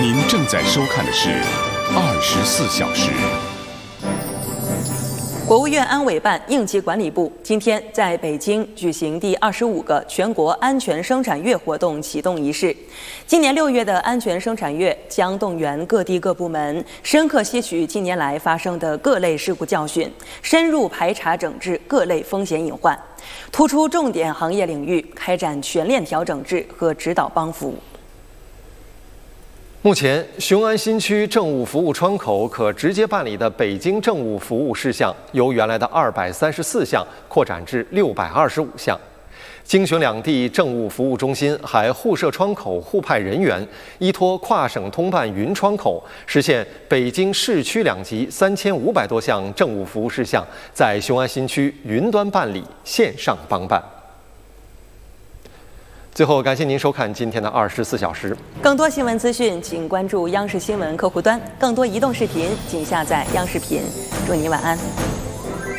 您正在收看的是24小时。 国务院安委办应急管理部今天在北京举行第25个全国安全生产月活动启动仪式。今年6月的安全生产月将动员各地各部门深刻吸取近年来发生的各类事故教训，深入排查整治各类风险隐患，突出重点行业领域，开展全链条整治和指导帮扶。 目前，雄安新区政务服务窗口可直接办理的北京政务服务事项，由原来的234项扩展至625项。京雄两地政务服务中心还互设窗口、互派人员，依托跨省通办云窗口，实现北京市区两级3500多项政务服务事项在雄安新区云端办理，线上帮办。最后，感谢您收看今天的24小时。 更多新闻资讯，请关注央视新闻客户端；更多移动视频，请下载央视频。祝您晚安。